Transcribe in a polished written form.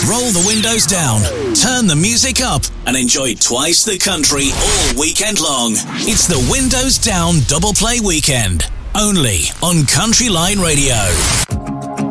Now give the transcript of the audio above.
Roll the windows down, turn the music up, and enjoy twice the country all weekend long. It's the Windows Down Double Play Weekend, only on Country Line Radio.